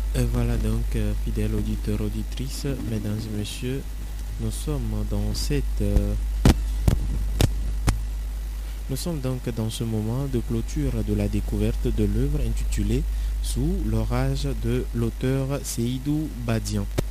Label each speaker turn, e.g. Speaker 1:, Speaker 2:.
Speaker 1: Et voilà donc, fidèles auditeurs, auditrices, mesdames et messieurs, nous sommes dans nous sommes donc dans ce moment de clôture de la découverte de l'œuvre intitulée Sous l'orage de l'auteur Seydou Badian.